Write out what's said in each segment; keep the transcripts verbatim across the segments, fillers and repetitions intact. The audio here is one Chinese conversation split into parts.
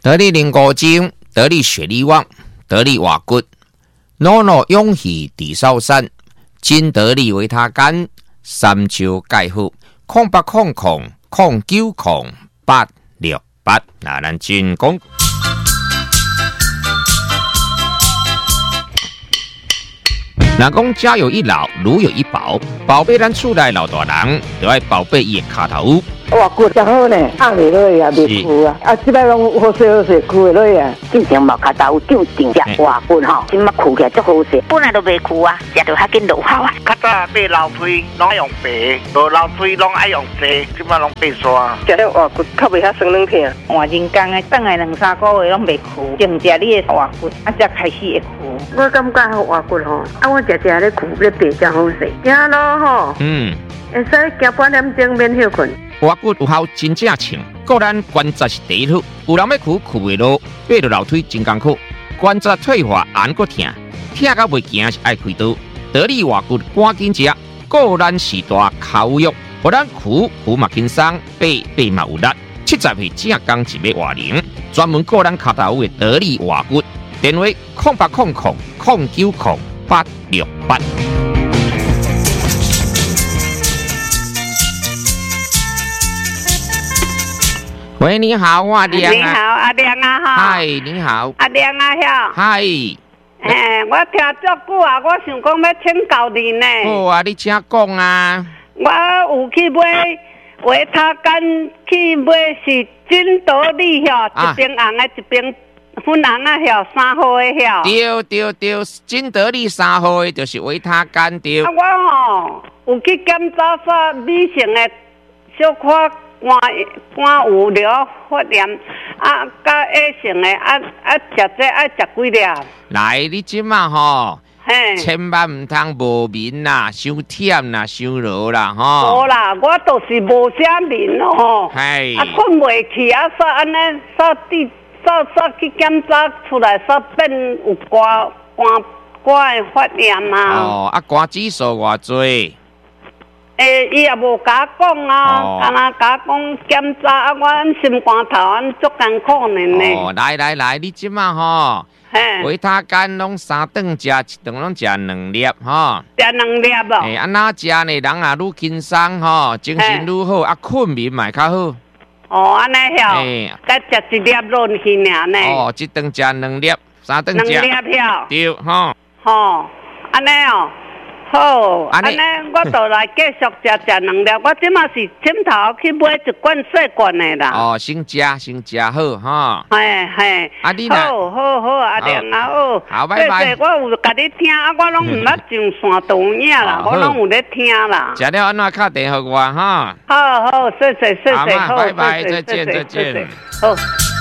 得力零五精，得力血力旺，得力瓦骨 ，N O 勇气地少山，金得力维他干，三焦钙好，空八空空空九空八六八，那咱进攻。若讲家有一老，如有一宝，宝贝咱厝内老大人，就要宝贝伊的脚头。 哇，骨真好呢，放袂落啊，袂枯啊，啊，即摆拢好势好势，枯袂落啊。 进前无脚头，就定只哇骨吼，即摆枯起来足好势，本来都袂枯啊，食着较紧落效啊。 较早买老推拢用白，无老推拢爱用细，即摆拢白刷。 食了哇骨较袂遐酸软疼。 换人工的，等来两三个月拢袂枯，净食你的哇骨，啊才开始会枯。 我感觉好哇骨吼，啊我食食咧枯咧白才好势，行咯吼。 嗯， 会使行半点钟免休困。 瓦骨有效真正清，个咱关节是第一好，有人要哭哭袂落，爬着楼梯真艰苦，关节退化按个疼，疼到袂行是爱开刀。得力瓦骨赶紧食，个咱时大口肉，互咱哭哭嘛轻松，爬爬嘛有力。七十岁正刚一尾瓦零，专门个咱脚头的得力瓦骨，电话空八空空空九空八六八。喂，你好，我阿亮啊。 你好，阿亮啊哈。 嗨，你好。 阿亮啊遐。 嗨。 诶，我听足久啊，我想讲要请教你呢。 好啊，你请讲啊。 我有去买维他干，去买是金得力遐，一边红的，一边粉红啊遐，三号的遐。 对对对，金得力三号的就是维他干对。 啊，我吼有去检查说美性的小可。肝肝有流发炎，啊，甲 A 型的，啊啊，食这爱食几粒？ 来，你即马吼， 嘿， 千万唔通无眠啦，伤忝啦，伤劳啦，吼。 无啦，我都是无啥眠哦。 嘿。 啊，困袂去啊，煞安尼，煞地，煞煞去检查出来，煞变有肝肝肝的发炎啊。 哦，啊，肝指数偌济？ 诶，伊也无甲讲啊，干那甲讲检查啊，我心肝头安足艰苦呢呢。 哦，来来来，你即马吼，维他干拢三顿食，一顿拢食两粒吼。 食两粒哦。 诶，安那食呢？人也愈轻松吼，精神愈好，啊，困眠嘛较好。 哦，安尼晓。诶，甲食一粒落去尔呢。 哦，一顿食两粒，三顿食。 两粒晓。 对，吼。 吼，安尼哦。好，安尼我倒来继续食食两粒。我即马是枕头去买一罐细罐的啦。 哦，先食先食好哈。 嘿嘿。 啊，你好好好，阿亮啊好。 好，拜拜。 我有甲你听，啊，我拢唔捌上线导影啦，我拢有咧听啦。 食了安怎敲电话我哈？ 好好，谢谢谢谢，好， 拜拜，再见再见。 好。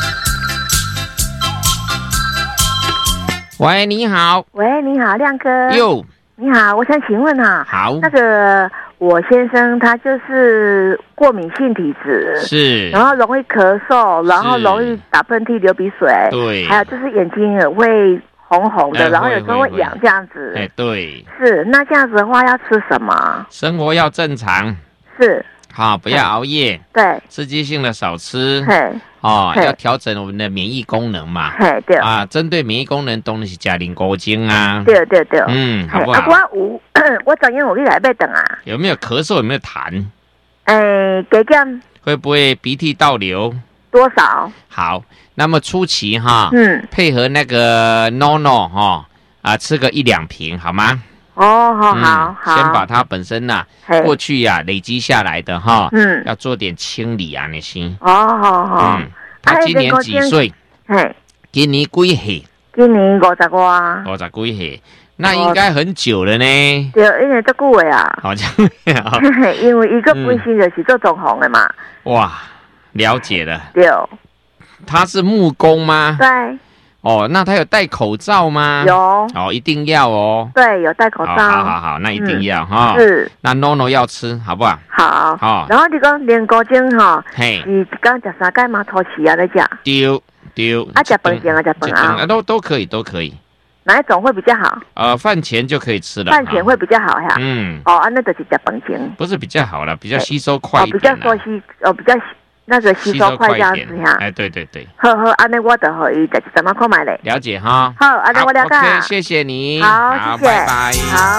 喂，你好。 喂，你好，亮哥。 哟。 你好，我想请问哈， 好， 那个我先生他就是过敏性体质， 是， 然后容易咳嗽，然后容易打喷嚏、流鼻水， 对， 还有就是眼睛也会红红的，然后有时候会痒这样子， 哎，对， 是，那这样子的话要吃什么？ 生活要正常， 是， 好，不要熬夜， 对， 刺激性的少吃， 对。 哦，要调整我们的免疫功能嘛。 对啊，针对免疫功能，当然是加零高精啊。 对对对， 嗯，好不好？ 啊，我有，我昨天我去来要等啊。 有没有咳嗽？有没有痰？ 诶，给点。 会不会鼻涕倒流？ 多少？ 好，那么初期哈， 嗯， 配合那个 N O N O 哈啊，吃个一两瓶好吗？ 哦，好好好， 先把它本身呐、啊、过去呀、啊、累积下来的哈，嗯，要做点清理啊，那些。 哦，好好。 嗯，他今年几岁？ 嘿， 今年几岁？ 今年五十外。 五十几岁，那应该很久了呢。 对，因为这久的啊。 好像。 因为一个本身就是做总红的嘛。 哇，了解了。 对。 他是木工吗？ 对。 哦，那他有戴口罩吗？ 有。 哦，一定要哦。 对，有戴口罩。 好好好，那一定要哈。 是。 那 N O N O 要吃，好不好？ 好。好。然后你讲连高精哈， 嘿， 你刚食三盖吗？初期啊，在食。 丢丢。 啊，食饭前啊，食饭后。 都都可以，都可以。 哪一种会比较好？ 呃，饭前就可以吃了。 饭前会比较好呀。 嗯。 哦，那就是食饭前。 不是比较好了，比较吸收快一点。 哦，比较说吸，哦，比较。 那个吸收快这样子哈。 哎，对对对。 好好，安尼我就可以在怎么购买嘞？ 了解哈。 好，安尼我了解。 OK， 谢谢你。 好，谢谢。 拜拜。 好。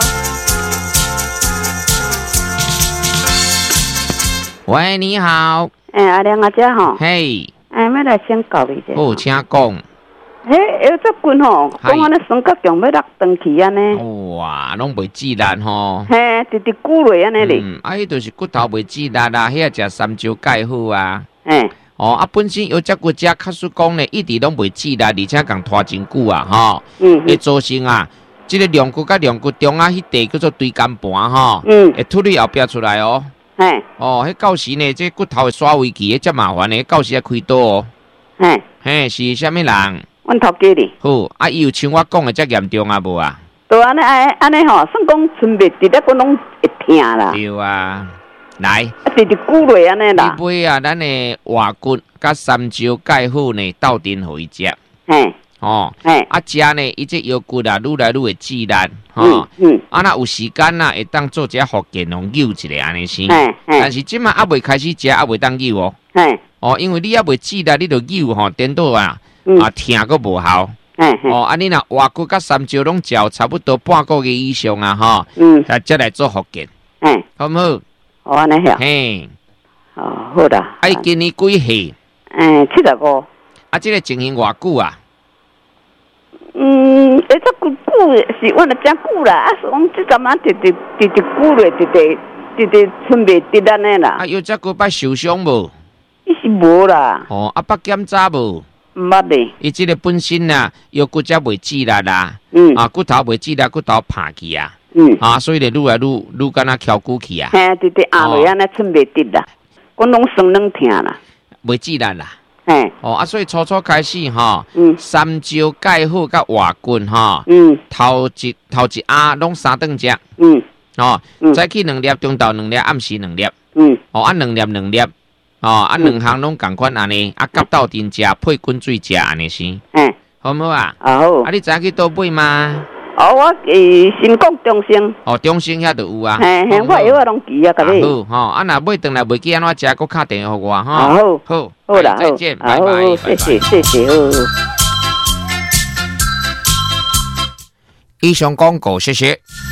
喂，你好。 哎，阿亮阿姐吼。 嘿。 哎，要来先教你者。 哦，请讲。 嘿，有这棍吼，讲安尼双脚强要落长去安尼。 哇，拢袂自然吼。 嘿，直直骨落安尼哩。 嗯，啊，迄就是骨头袂自然啦，遐食三椒钙好啊。 嘿。 哦，啊，本身有只骨只卡叔讲咧，一直拢袂自然，而且共拖真久啊，吼。嗯。会造成啊，即个两骨甲两骨中啊，迄地叫做椎间盘吼。嗯。会脱离后壁出来哦。嘿。哦，迄到时呢，即骨头会刷位去，遮麻烦呢，到时要开刀哦。嘿。嘿，是啥物人？ 阮头家哩。 好，啊，伊有像我讲的遮严重啊无啊？ 对安尼安安尼吼，算讲春袂直咧，我拢会疼啦。 对啊，来。 啊，直直骨落安尼啦。 你买啊，咱的活骨甲三椒钙好呢，斗阵互伊食。嘿。哦。嘿。啊，食呢，伊这腰骨啊，愈来愈会自然。吼。嗯嗯。啊，若有时间呐，会当做只福建拢扭一下安尼先。嘿嘿。但是即马还未开始食，还未当扭哦。嘿。哦，因为你还未自然，你就扭吼，颠倒啊。嗯、啊，疼个无效，嗯、哦，啊，你若活骨甲三椒拢嚼差不多半个月以上啊，吼，嗯，啊，再来做福建，嗯，好唔好？ 好安尼好， 嘿， 哦，好啦， 啊，今年几岁？ 嗯，七十五。 啊，这个情形偌久啊？ 嗯，诶，这久久是阮了真久啦，啊，是讲即阵啊，直直直直久咧，直直直直春袂直安尼啦。 啊，有这个摆受伤无？ 伊是无啦。 哦，啊，捌检查无？ 毋捌咧。 伊即个本身啊，腰骨才袂自然啦。嗯。啊，骨头袂自然，骨头拍去啊。嗯。啊，所以咧，愈来愈愈敢若翘骨去啊。 嘿，直直压落安尼寸袂直啦，我拢酸软疼啦。 袂自然啦。嘿。哦，啊，所以初初开始吼，嗯，三椒钙好甲活骨吼，嗯，头一头一鸭拢三顿食。嗯。哦。嗯。早起两粒，中昼两粒，暗时两粒。嗯。哦，啊，两粒两粒。哦，啊，两项拢共款安尼，啊，夹到阵食，配滚水食安尼先，嗯，好唔好啊？好。啊，你知去倒买吗？ 哦，我诶，新国中心。 哦，中心遐就有啊。 嘿嘿，我药啊拢记啊，甲你。 好，吼，啊，若买转来袂记安怎食，佮敲电话互我，吼。 好， 好， 好啦， 再见，拜拜， 谢谢，谢谢，好。 以上广告，谢谢。